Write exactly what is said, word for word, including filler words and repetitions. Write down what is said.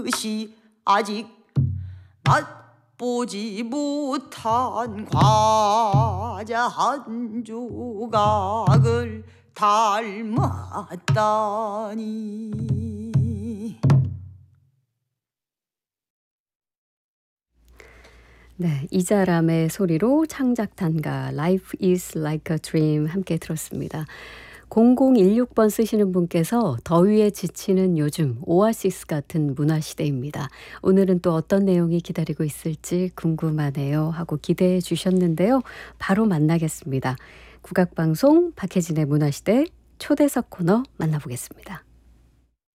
그것이 아직 맛보지 못한 과자 한 조각을 닮았다니. 네, 이자람의 소리로 창작단가 Life is like a dream 함께 들었습니다. 공공일육 번 쓰시는 분께서 더위에 지치는 요즘 오아시스 같은 문화시대입니다. 오늘은 또 어떤 내용이 기다리고 있을지 궁금하네요 하고 기대해 주셨는데요. 바로 만나겠습니다. 국악방송 박혜진의 문화시대 초대석 코너 만나보겠습니다.